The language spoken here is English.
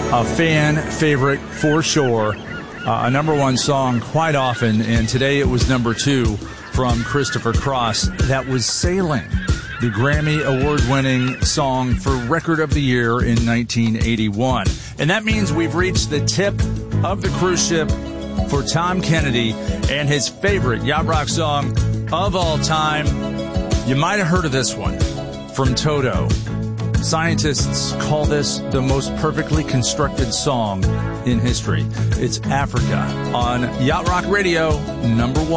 A fan favorite for sure. A number one song quite often, and today it was number 2 from Christopher Cross. That was Sailing, the Grammy award-winning song for Record of the Year in 1981. And that means we've reached the tip of the cruise ship for Tom Kennedy and his favorite yacht rock song of all time. You might have heard of this one from Toto. Scientists call this the most perfectly constructed song in history. It's Africa on Yacht Rock Radio, number 1.